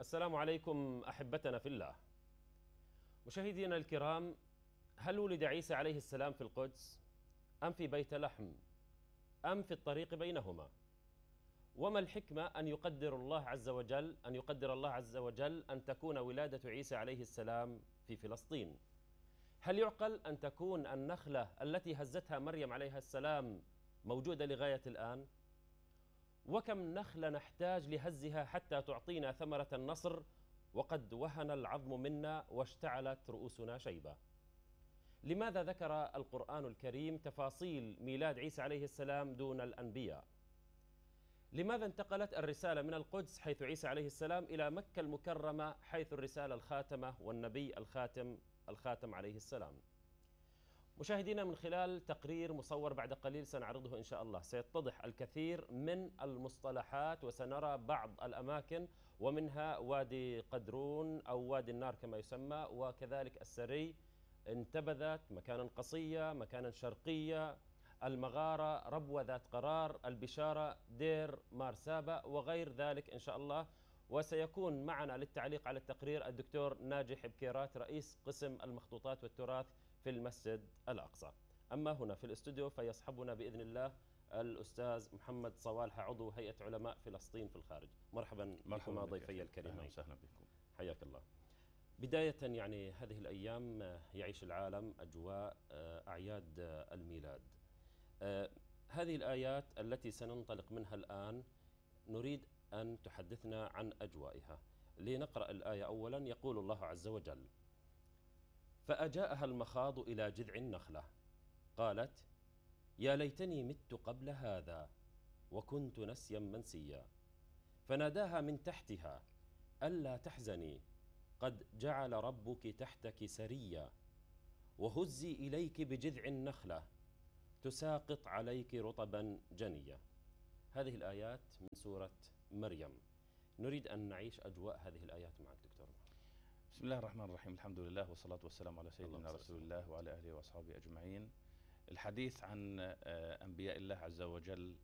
السلام عليكم أحبتنا في الله. مشاهدينا الكرام، هل ولد عيسى عليه السلام في القدس أم في بيت لحم أم في الطريق بينهما؟ وما الحكمة أن يقدر الله عز وجل أن تكون ولادة عيسى عليه السلام في فلسطين؟ هل يعقل أن تكون النخلة التي هزتها مريم عليها السلام موجودة لغاية الآن؟ وكم نخلة نحتاج لهزها حتى تعطينا ثمرة النصر وقد وهن العظم منا واشتعلت رؤوسنا شيبة؟ لماذا ذكر القرآن الكريم تفاصيل ميلاد عيسى عليه السلام دون الأنبياء؟ لماذا انتقلت الرسالة من القدس حيث عيسى عليه السلام إلى مكة المكرمة حيث الرسالة الخاتمة والنبي الخاتم عليه السلام؟ مشاهدينا، من خلال تقرير مصور بعد قليل سنعرضه إن شاء الله سيتضح الكثير من المصطلحات، وسنرى بعض الأماكن ومنها وادي قدرون أو وادي النار كما يسمى، وكذلك السري، انتبذت، مكانا قصية، مكانا شرقية، المغارة، ربوة ذات قرار، البشارة، دير مارسابة وغير ذلك إن شاء الله. وسيكون معنا للتعليق على التقرير الدكتور ناجح بكيرات رئيس قسم المخطوطات والتراث في المسجد الأقصى. أما هنا في الاستوديو فيصحبنا بإذن الله الأستاذ محمد صوالح عضو هيئة علماء فلسطين في الخارج. مرحبا بكم ضيفي الكريمين. أهلا وسهلا بكم. حياك الله. بداية يعني هذه الأيام يعيش العالم أجواء أعياد الميلاد. هذه الآيات التي سننطلق منها الآن نريد أن تحدثنا عن أجوائها. لنقرأ الآية أولا. يقول الله عز وجل: فأجاءها المخاض إلى جذع النخلة قالت يا ليتني مت قبل هذا وكنت نسيا منسيا، فناداها من تحتها ألا تحزني قد جعل ربك تحتك سريا وهزي إليك بجذع النخلة تساقط عليك رطبا جنيا. هذه الآيات من سورة مريم. نريد أن نعيش أجواء هذه الآيات معك دكتور. بسم الله الرحمن الرحيم، الحمد لله والصلاة والسلام على سيدنا رسول الله وعلى آله وأصحابه أجمعين. الحديث عن أنبياء الله عز وجل